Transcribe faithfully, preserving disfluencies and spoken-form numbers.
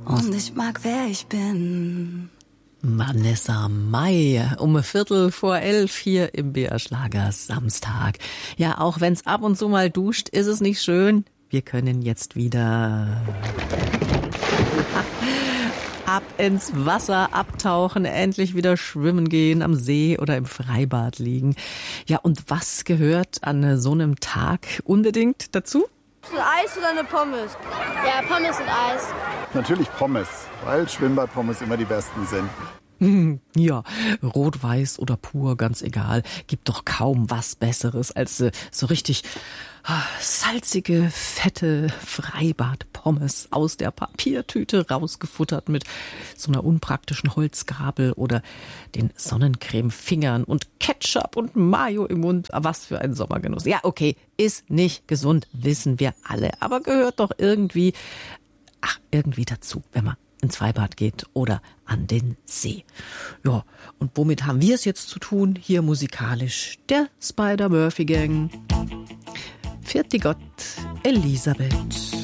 Und ich mag, wer ich bin. Vanessa Mai um Viertel vor elf hier im B R Schlager Samstag. Ja, auch wenn's ab und zu mal duscht, ist es nicht schön. Wir können jetzt wieder ab ins Wasser abtauchen, endlich wieder schwimmen gehen, am See oder im Freibad liegen. Ja, und was gehört an so einem Tag unbedingt dazu? Ein Eis oder eine Pommes? Ja, Pommes und Eis. Natürlich Pommes, weil Schwimmbadpommes immer die besten sind. Ja, rot, weiß oder pur, ganz egal. Gibt doch kaum was Besseres als äh, so richtig ah, salzige, fette Freibad-Pommes aus der Papiertüte rausgefuttert mit so einer unpraktischen Holzgabel oder den Sonnencreme-Fingern und Ketchup und Mayo im Mund. Was für ein Sommergenuss. Ja, okay, ist nicht gesund, wissen wir alle, aber gehört doch irgendwie, ach, irgendwie dazu, wenn man ins Freibad geht oder an den See. Ja, und womit haben wir es jetzt zu tun? Hier musikalisch der Spider-Murphy Gang. Vierte Gott, Elisabeth.